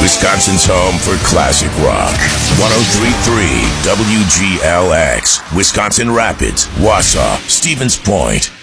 Wisconsin's home for classic rock. 103.3 WGLX, Wisconsin Rapids, Wausau, Stevens Point.